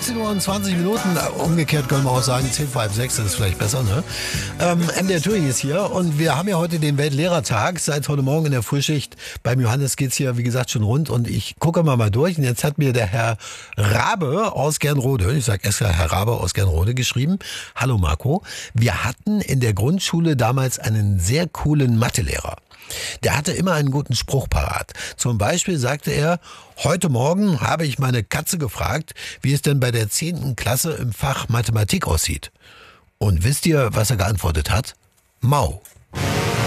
15:20 Uhr, umgekehrt können wir auch sagen, 10 vor halb 6, das ist vielleicht besser, ne? MDR Thüringen ist hier und wir haben ja heute den Weltlehrertag. Seit heute Morgen in der Frühschicht beim Johannes geht's hier, wie gesagt, schon rund und ich gucke mal durch und jetzt hat mir der Herr Rabe aus Gernrode, ich sage extra Herr Rabe aus Gernrode, geschrieben: Hallo Marco, wir hatten in der Grundschule damals einen sehr coolen Mathelehrer. Der hatte immer einen guten Spruch parat. Zum Beispiel sagte er: Heute Morgen habe ich meine Katze gefragt, wie es denn bei der 10. Klasse im Fach Mathematik aussieht. Und wisst ihr, was er geantwortet hat? Mau.